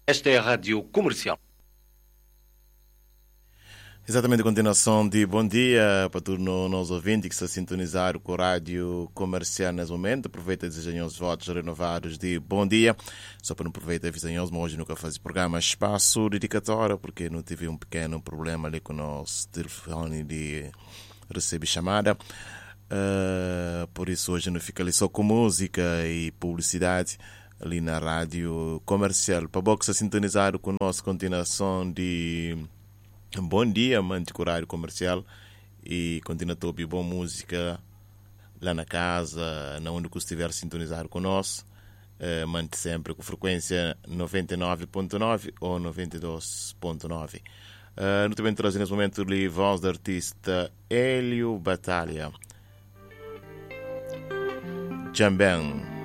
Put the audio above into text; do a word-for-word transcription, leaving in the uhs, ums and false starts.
Esta é a Rádio Comercial. Exatamente, a continuação de bom dia para todos os ouvintes que estão a sintonizar com a Rádio Comercial nesse momento. Aproveita e desejo os votos renovados de bom dia. Só para não aproveitar, vizinhos, mas hoje nunca faz programa espaço dedicatório porque não tive um pequeno problema ali com o nosso telefone de receber chamada. Uh, por isso hoje não fica ali só com música e publicidade ali na Rádio Comercial. Para você que está sintonizado com a nossa continuação de bom dia, mante com o Rádio Comercial e continua a ouvir boa música lá na casa, na onde que estiver sintonizado conosco. Uh, mante sempre com frequência noventa e nove ponto nove ou noventa e dois ponto nove. Uh, no também trazer nesse momento ali voz do artista Hélio Batalha. Jambem.